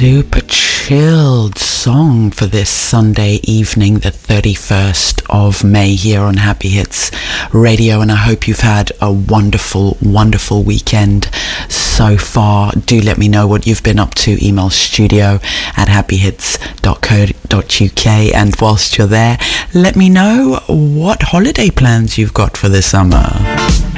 super chilled song for this Sunday evening, the 31st of May, here on Happy Hits Radio, and I hope you've had a wonderful weekend so far. Do let me know what you've been up to. Email studio@happyhits.co.uk, and whilst you're there, let me know what holiday plans you've got for the summer.